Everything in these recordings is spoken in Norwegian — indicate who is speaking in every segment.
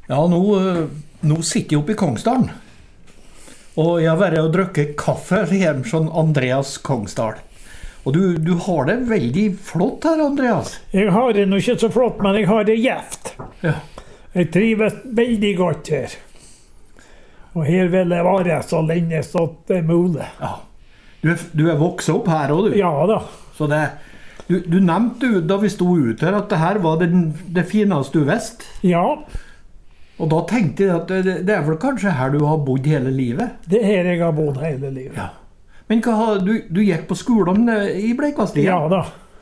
Speaker 1: Ja, nå sitter jeg oppe i Kongsdalen. Og jeg har vært og drukket kaffe hjemme som Andreas Kongsdal. Og du har det veldig flott her, Andreas.
Speaker 2: Jeg har det nå ikke så flott, men jeg har det gjevt.
Speaker 1: Ja.
Speaker 2: Jeg trives veldig godt her. Og her vil jeg være så lenge som det er mulig.
Speaker 1: Ja. Du er vokst opp her også, du?
Speaker 2: Ja da.
Speaker 1: Så du nevnte da vi sto ut her at det her var det fineste du visste.
Speaker 2: Ja,
Speaker 1: Og da tenkte jeg at det er vel kanskje her du har bodd hele livet?
Speaker 2: det er her jeg har bodd hele livet.
Speaker 1: Ja. Men du gikk på skolen i Bleikvasslia?
Speaker 2: Ja da.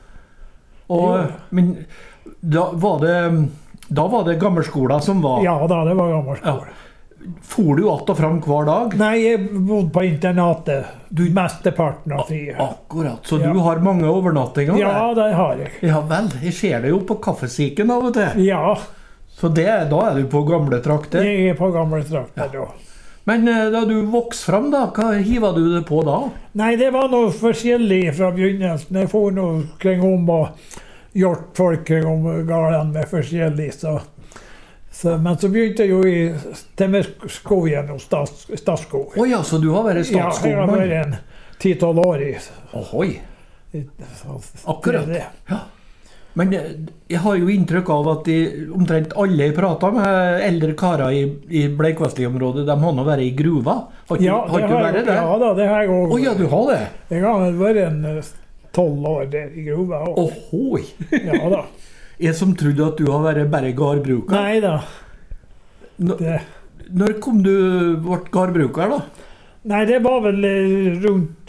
Speaker 1: Men da var det gammelskolen som var?
Speaker 2: Ja da, det var gammel skole.
Speaker 1: Ja. For du att og fram hver dag?
Speaker 2: Nei, jeg bodde på internatet mesteparten av tiden.
Speaker 1: Akkurat, så
Speaker 2: Ja.
Speaker 1: du har mange overnattinger?
Speaker 2: Ja, det har jeg.
Speaker 1: Ja vel, jeg ser det jo på kaffesiken av og til.
Speaker 2: Ja,
Speaker 1: Så da er du på gamle trakter.
Speaker 2: jeg er på gamle trakter da.
Speaker 1: Men da du vokste fram da, hva hivet du det på da?
Speaker 2: Nei, det var noe forskjellig fra begynnelsen. Jeg får noe kring om og gjort folk kring om galen med forskjellig. Men så begynte jeg jo i Temmerskogen og Statskog.
Speaker 1: Åja, så du har vært
Speaker 2: Ja, jeg har
Speaker 1: statsskogmann?
Speaker 2: vært en 10-12 år i.
Speaker 1: Ohoi,
Speaker 2: Så
Speaker 1: akkurat.
Speaker 2: det er det.
Speaker 1: Ja. Men jeg har jo inntrykk av at omtrent alle jeg prater med, eldre karer i Bleikvassli-området, de har nå vært i gruva. Har
Speaker 2: Ja,
Speaker 1: ikke
Speaker 2: det
Speaker 1: du
Speaker 2: har
Speaker 1: vært
Speaker 2: jeg,
Speaker 1: der?
Speaker 2: ja da, det har jeg også.
Speaker 1: Åja, du har det?
Speaker 2: Jeg har vel vært en 12 år der i gruva også.
Speaker 1: Ohoi.
Speaker 2: Ja da.
Speaker 1: Jeg som trodde at du har vært bare gardbruker.
Speaker 2: Nei da. Det.
Speaker 1: Når kom du ble gardbruker da?
Speaker 2: Nei, det var vel rundt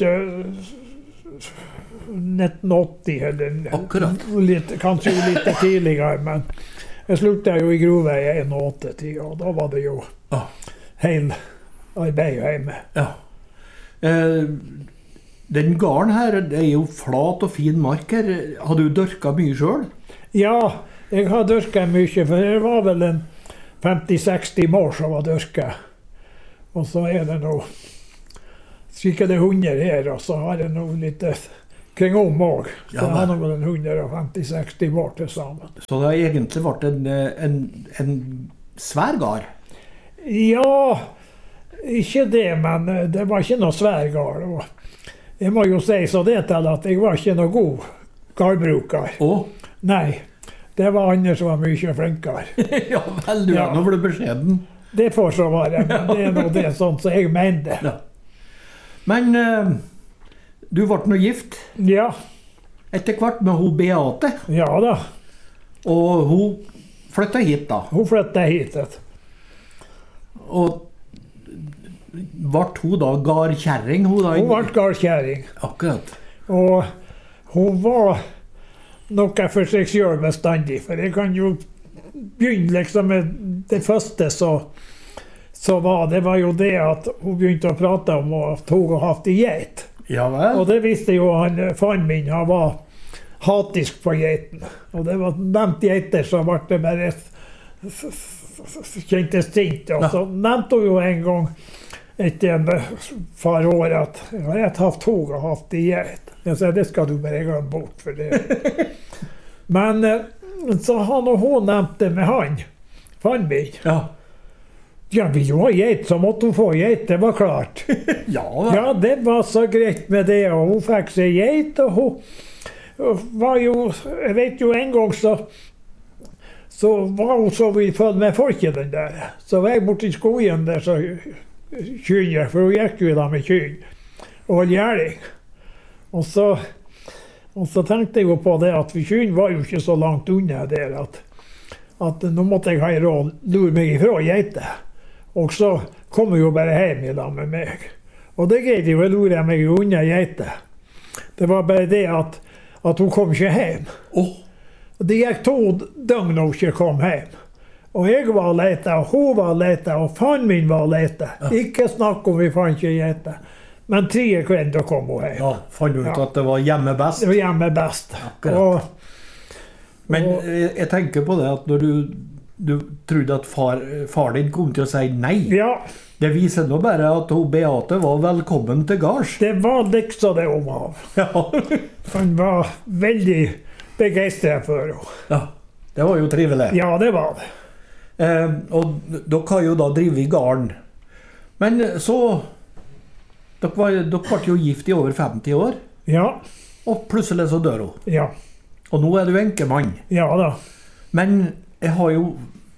Speaker 2: 1980 eller
Speaker 1: Akkurat.
Speaker 2: kanskje litt tidligere, men jeg sluttet jo i gruva i 81, og da var det jo
Speaker 1: Ja.
Speaker 2: hel arbeid hjemme.
Speaker 1: Ja. Den garden her, det er jo flat og fin mark her. Har du dørket mye selv?
Speaker 2: Ja, jeg har dyrket mye, for det var vel en 50-60 mål som var dyrket. Og så er det nå sikkert 100 her, og så har jeg nå litt kring om også. Så
Speaker 1: Ja,
Speaker 2: jeg har nå vel 150-60 mål til sammen.
Speaker 1: Så det har egentlig vært en svær gard.
Speaker 2: Ja, ikke det, men det var ikke noe svær gard. Og jeg må jo si så det til at jeg var ikke noe god gardbruker.
Speaker 1: Å?
Speaker 2: Nei, det var andre som var mye flinkere.
Speaker 1: Ja vel, du
Speaker 2: Ja.
Speaker 1: er nå ble beskjeden.
Speaker 2: Det får så være, men det er nå det sånn som jeg mener.
Speaker 1: Ja. Men du ble nå gift
Speaker 2: Ja,
Speaker 1: etter hvert med hun Beate,
Speaker 2: ja da.
Speaker 1: og hun flyttet hit da.
Speaker 2: Hun flyttet hit.
Speaker 1: Og ble hun da gardkjerring? Hun
Speaker 2: Hun ble gardkjæring.
Speaker 1: Akkurat.
Speaker 2: Og hun var noe for seg selv bestandig. For jeg kan jo begynne liksom med det første det var jo det at hun begynte å prate om at hun hadde hatt en geit.
Speaker 1: Ja vel.
Speaker 2: Og det visste jo faren min, han var hatisk på geiten. Og det var nevnt geiter, så ble det bare kjentes sint. Og så nevnte hun jo en gang etter en par år at jeg har rett hatt tog og hatt en geit. Jeg sa, det skal du bare glemme bort for det. Men så han og hun nevnte med han, faren min.
Speaker 1: Ja.
Speaker 2: Ja, vil hun ha geit, så måtte hun få geit, det var klart.
Speaker 1: Ja vel.
Speaker 2: Ja, det var så greit med det, og hun fikk seg geit, og hun var jo, jeg vet jo en gang så var hun så vidt følge med folket den der. Så var jeg borte i skogen der, så kynner, for hun gikk jo da med kyn og gjerring. Og så tenkte jeg jo på det at kyn var jo ikke så langt unna der, at nå måtte jeg ha en råd, lure meg ifra geite. Og så kom hun jo bare hjem i lag med meg. Og det greide jo, jeg lure meg jo unna geite. Det var bare det at hun kom ikke hjem.
Speaker 1: Åh.
Speaker 2: Og det gikk 2 døgn når hun ikke kom hjem. Og jeg var lete, og hun var lete, og faren min var lete.
Speaker 1: Ja.
Speaker 2: Ikke snakk om vi fant ikke geite. Men 3 kvelder kom hun hjem.
Speaker 1: Ja, fant du ut
Speaker 2: Ja.
Speaker 1: at det var hjemme best?
Speaker 2: Det var hjemme best.
Speaker 1: Akkurat. Men
Speaker 2: og-
Speaker 1: jeg tenker på det at når du trodde at far din kom til å si nei,
Speaker 2: Ja,
Speaker 1: det viser nå bare at hun Beate var velkommen til gards.
Speaker 2: det var liksom det hun var.
Speaker 1: Ja.
Speaker 2: Han var veldig begeistret for henne.
Speaker 1: Ja, det var jo trivelig.
Speaker 2: Ja, det var det.
Speaker 1: Og dere har jo da drivet i garden. Men så dere ble jo gift i over 50 år,
Speaker 2: Ja,
Speaker 1: og plutselig så dør hun.
Speaker 2: ja,
Speaker 1: Og nå er du enkemann.
Speaker 2: ja da.
Speaker 1: Men jeg har jo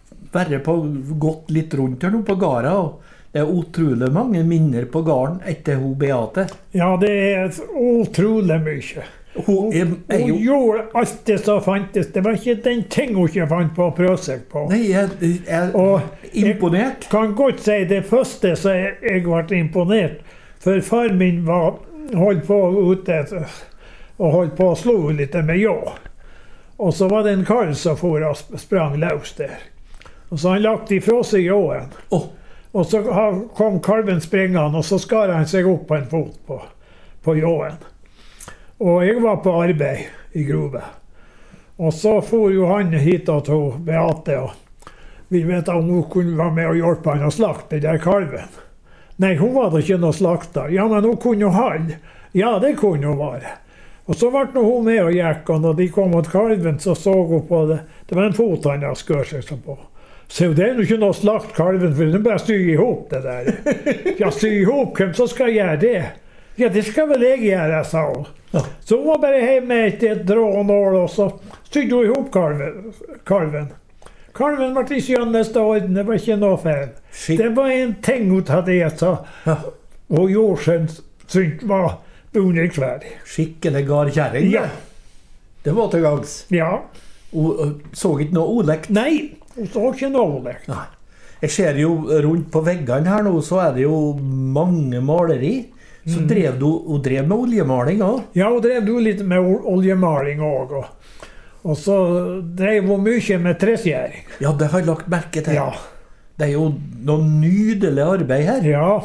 Speaker 1: gått litt rundt her nå på gården, og det er utrolig mange minner på gården etter hun Beate.
Speaker 2: Ja, det er utrolig mye.
Speaker 1: Hun er
Speaker 2: Hun
Speaker 1: jo...
Speaker 2: gjorde alt det som fantes. Det var ikke den ting hun ikke fant på å prøve seg på.
Speaker 1: Nei, jeg er
Speaker 2: Og
Speaker 1: imponert.
Speaker 2: jeg kan godt si det første som jeg ble imponert. For far min holdt på ute og holdt på å slå litt med ljå. Og så var det en kall som for og sprang løs der. Og så han lagt ifra seg ljåen.
Speaker 1: Åh,
Speaker 2: Og så kom kalven springende, og så skar han seg opp på en fot på ljåen. Og jeg var på arbeid i grove. Og så for jo han hit til Beate, og vi vet om hun kunne være med og hjelpe han å slakte den der kalven. Nei, hun var da ikke noe slakter. Ja, men hun kunne jo halde. Ja, det kunne hun være. Og så ble hun med og gikk, og når de kom mot kalven, så hun på det. Det var en fot han hadde skør seg så på. Så det er jo ikke noe slakt kalven, for den bare styr ihop det der. Ja, styr ihop, hvem så skal gjøre det? Ja, det skal vel jeg gjøre, sa hun.
Speaker 1: Ja.
Speaker 2: Så hun var bare hjemme etter et drå og nål, og så styrte hun ihop kalven. Kalven ble i skjønneste orden, det var ikke noe feil.
Speaker 1: Skikk.
Speaker 2: Det var en ting hun hadde gjort, så
Speaker 1: Ja.
Speaker 2: og jordskjønt var beundringsverdig.
Speaker 1: Skikkelig gardkjæring.
Speaker 2: Ja.
Speaker 1: Det var til gangs.
Speaker 2: Ja.
Speaker 1: Hun så ikke noe olekt.
Speaker 2: Nei, hun så ikke noe lekt.
Speaker 1: Nei. Jeg ser jo rundt på veggene her nå, så er det jo mange maleri. Så hun drev med oljemaling også.
Speaker 2: Ja, hun drev jo litt med oljemaling òg. Og så drev hun mye med treskjæring.
Speaker 1: Ja, det har jeg lagt merke til.
Speaker 2: Ja.
Speaker 1: Det er jo noe nydelig arbeid her.
Speaker 2: Ja.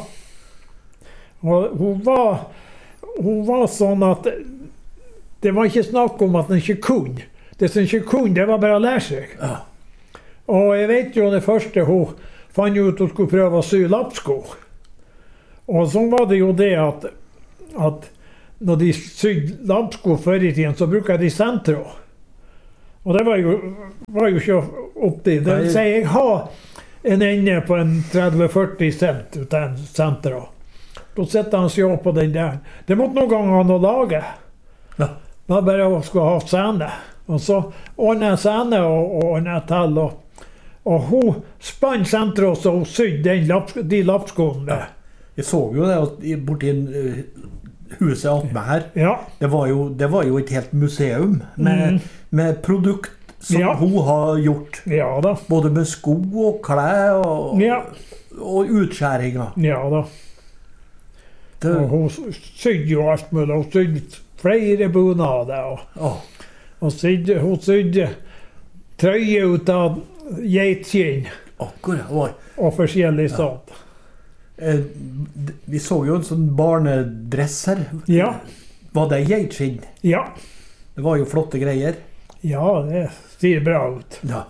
Speaker 2: Og hun var sånn at det var ikke snakk om at hun ikke kunne. Det som ikke kunne, det var bare å lære seg.
Speaker 1: Ja.
Speaker 2: Og jeg vet jo det første hun fant ut hun skulle prøve å sy lappsko. Og så var det jo det at når de sydde lappsko før i tiden, så brukte de sentråd. Og det var jo ikke opp til. Det vil si, jeg har en ende på en 30-40 cent ut av en sentråd. Da sitter han og ser på den der. Det måtte noen ganger ha noe å lage.
Speaker 1: Ja.
Speaker 2: Det var bare å skulle ha sene. Og så ordnet jeg sene og ordnet til. Og hun spann sentråd, så hun sydde de lappskoene med.
Speaker 1: Jeg så jo det borti huset attmed her.
Speaker 2: Ja.
Speaker 1: Det var jo et helt museum med produkt som
Speaker 2: Ja.
Speaker 1: hun har gjort.
Speaker 2: Ja da.
Speaker 1: Både med sko og klær og,
Speaker 2: Ja.
Speaker 1: og utskjæringer.
Speaker 2: Ja da.
Speaker 1: Det,
Speaker 2: Og hun sydde jo alt mulig. Hun sydde flere bunader.
Speaker 1: Åh,
Speaker 2: Og hun sydde trøye ut av geitskinn
Speaker 1: akkurat.
Speaker 2: og forskjellig sånt.
Speaker 1: Vi så jo en sånn barnedress her.
Speaker 2: Ja.
Speaker 1: Var det geitskinn?
Speaker 2: Ja.
Speaker 1: Det var jo flotte greier.
Speaker 2: Ja, det ser bra ut.
Speaker 1: Ja.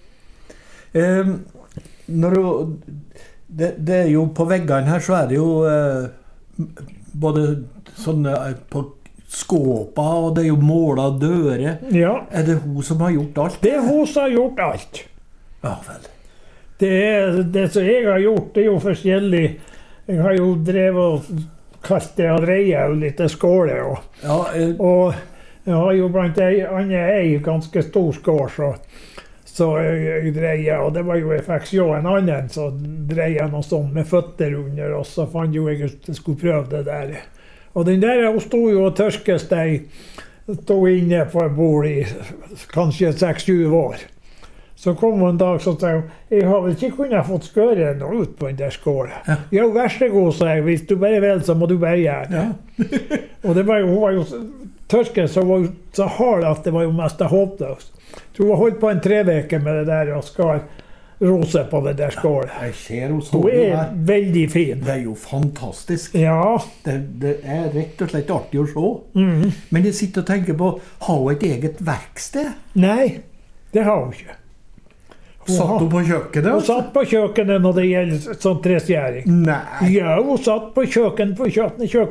Speaker 1: Det er jo på veggene her, så er det jo både sånne på skåpa, og det er jo måla dører.
Speaker 2: Ja.
Speaker 1: Er det hun som har gjort alt?
Speaker 2: Det er hun som har gjort alt.
Speaker 1: Ja vel.
Speaker 2: Det som jeg har gjort, det er jo forskjellig. Jeg har jo drevet og kalt det og dreia jo litt skåler.
Speaker 1: Ja,
Speaker 2: Og jeg har jo blant ei ganske stor skål, så jeg dreia. Og det var jo jeg fikk se en annen som dreia noe sånt med føtter under, og så fant jo jeg at jeg skulle prøve det der. Og den der, hun sto jo og tørkesteg, stod inne på et bord i kanskje 6-7 år. Så kom hun en dag og sa jeg har vel ikke kunnet fått skøre noe ut på den der skålen.
Speaker 1: Ja.
Speaker 2: Ja, vær så god, sa jeg. Hvis du bare vil, så må du bare gjøre det.
Speaker 1: ja.
Speaker 2: Og det var jo, hun var jo tørsken så var jo så hard at det var jo mest håpløst. Jeg tror hun holdt på en 3 uker med det der og skar roser på det der skålen.
Speaker 1: Jeg ser hun
Speaker 2: Hun
Speaker 1: står jo
Speaker 2: er
Speaker 1: her.
Speaker 2: veldig fin.
Speaker 1: Det er jo fantastisk.
Speaker 2: Ja.
Speaker 1: Det er rett og slett artig å se.
Speaker 2: Mhm.
Speaker 1: Men jeg sitter og tenker på, har hun et eget verksted?
Speaker 2: Nei, det har hun ikke.
Speaker 1: Satt hun på kjøkkenet?
Speaker 2: Hun satt på kjøkkenet når det gjelder sånn treskjæring.
Speaker 1: Nei.
Speaker 2: Ja, hun satt på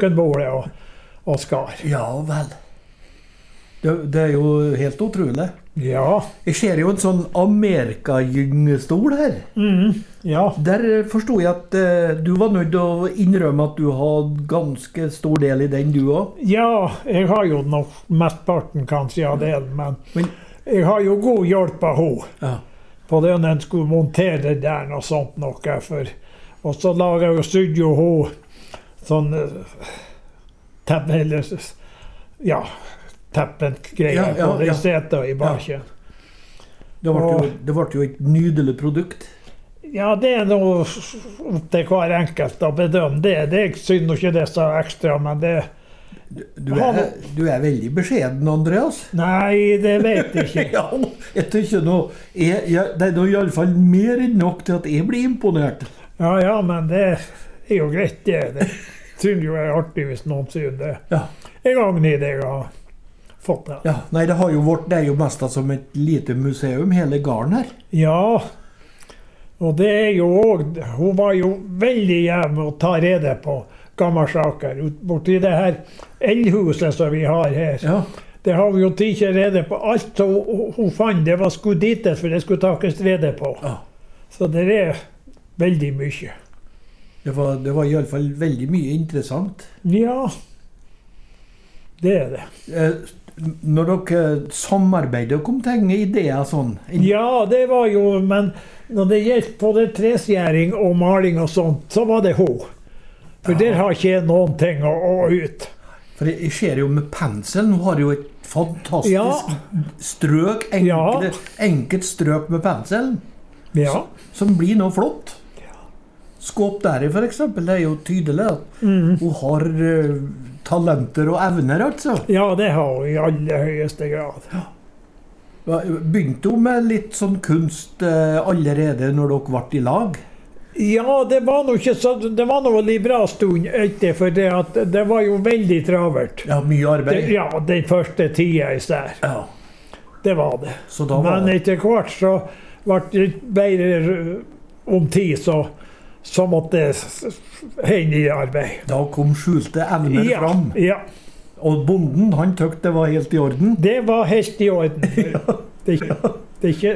Speaker 2: kjøkkenbordet og skar.
Speaker 1: Ja vel. Det er jo helt utrolig.
Speaker 2: Ja.
Speaker 1: Jeg ser jo en sånn Amerika-gyngestol her.
Speaker 2: Ja.
Speaker 1: Der forstod jeg at du var nødt til å innrømme at du hadde ganske stor del i den, du også.
Speaker 2: Ja, jeg har jo nok mestparten kanskje av det, men jeg har jo god hjelp av henne.
Speaker 1: Ja.
Speaker 2: På det når en skulle montere der og sånt noe. Og så laget jeg jo studio hun sånn teppengreier på de setene i baken.
Speaker 1: Det ble jo et nydelig produkt.
Speaker 2: Ja, det er noe opp til hver enkelt å bedømme det. Jeg synes ikke det er så ekstra, men det...
Speaker 1: Du er veldig beskjeden, Andreas.
Speaker 2: Nei, det vet jeg ikke.
Speaker 1: Ja, jeg tenker nå, det er i alle fall mer enn nok til at jeg blir imponert.
Speaker 2: Ja, men det er jo greit det. Det synes jo er artig hvis noen synes det.
Speaker 1: Ja.
Speaker 2: En gang i det jeg har fått det.
Speaker 1: Ja, nei, det er jo mest som et lite museum, hele garden her.
Speaker 2: Ja, og det er jo også, hun var jo veldig hjemme å ta rede på gammelsaker. Borti det her eldhuset som vi har her.
Speaker 1: Ja.
Speaker 2: Det har vi jo ikke rede på. Alt som hun fant, det var skuditet for det skulle takes rede på.
Speaker 1: Ja.
Speaker 2: Så det er veldig mye.
Speaker 1: Det var i alle fall veldig mye interessant.
Speaker 2: Ja, det er det.
Speaker 1: Når dere samarbeider, kom ting ideer sånn?
Speaker 2: Ja, det var jo, men når det gjelder på det tresgjæring og maling og sånt, så var det hun. For der har ikke jeg noen ting å ut.
Speaker 1: For jeg ser jo med penselen, hun har jo et fantastisk strøk, enkelt strøk med penselen, som blir noe flott. Skåp der for eksempel, det er jo tydelig at hun har talenter og evner, altså.
Speaker 2: Ja, det har hun i aller høyeste grad.
Speaker 1: Ja. Begynte hun med litt sånn kunst allerede når dere ble i lag?
Speaker 2: Ja, det var nå ikke så, det var nå en bra stund etter, for det var jo veldig travelt.
Speaker 1: Ja, mye arbeid.
Speaker 2: Den første tida især.
Speaker 1: Ja.
Speaker 2: Det var det. Men etter hvert så ble det bedre om tid, så måtte jeg henne i arbeid.
Speaker 1: Da kom skjulte evner fram.
Speaker 2: Ja.
Speaker 1: Og bonden, han tykte det var helt i orden?
Speaker 2: Det var helt i orden. Det er ikke